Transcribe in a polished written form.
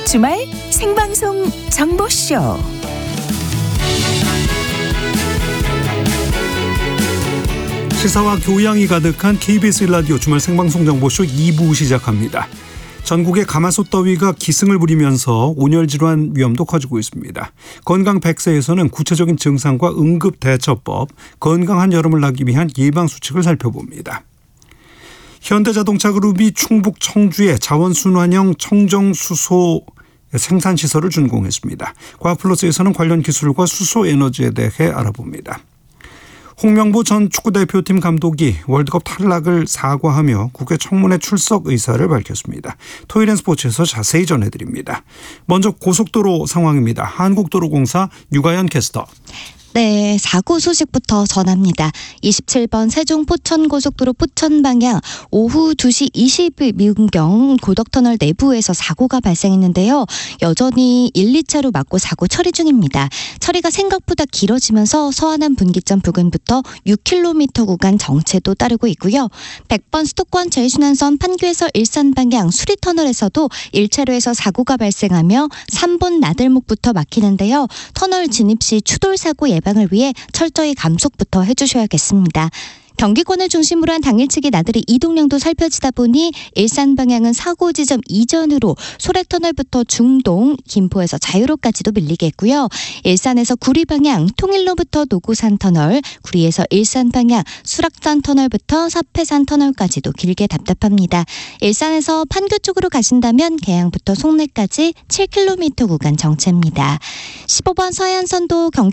주말 생방송 정보쇼. 시사와 교양이 가득한 KBS 1라디오 주말 생방송 정보쇼 2부 시작합니다. 전국의 가마솥 더위가 기승을 부리면서 온열 질환 위험도 커지고 있습니다. 건강 100세에서는 구체적인 증상과 응급 대처법, 건강한 여름을 나기 위한 예방 수칙을 살펴봅니다. 현대자동차 그룹이 충북 청주에 자원순환형 청정수소 생산시설을 준공했습니다. 과학플러스에서는 관련 기술과 수소 에너지에 대해 알아봅니다. 홍명보 전 축구대표팀 감독이 월드컵 탈락을 사과하며 국회 청문회 출석 의사를 밝혔습니다. 토요일엔 스포츠에서 자세히 전해드립니다. 먼저 고속도로 상황입니다. 한국도로공사 유가연 캐스터. 네, 사고 소식부터 전합니다. 27번 세종 포천고속도로 포천 방향 오후 2시 20분경 고덕터널 내부에서 사고가 발생했는데요. 여전히 1, 2차로 막고 사고 처리 중입니다. 처리가 생각보다 길어지면서 서안암 분기점 부근부터 6km 구간 정체도 따르고 있고요. 100번 수도권 제1순환선 판교에서 일산 방향 수리터널에서도 1차로에서 사고가 발생하며 3번 나들목부터 막히는데요. 터널 진입 시 추돌 사고 예방을 위해 철저히 감속부터 해주셔야겠습니다. 경기권을 중심으로 한 당일치기 나들이 이동량도 살펴지다 보니 일산 방향은 사고 지점 이전으로 소래터널부터 중동, 김포에서 자유로까지도 밀리겠고요. 일산에서 구리 방향 통일로부터 노고산 터널, 구리에서 일산 방향 수락산 터널부터 사패산 터널까지도 길게 답답합니다. 일산에서 판교 쪽으로 가신다면 계양부터 송내까지 7km 구간 정체입니다. 15번 서해안선도 경기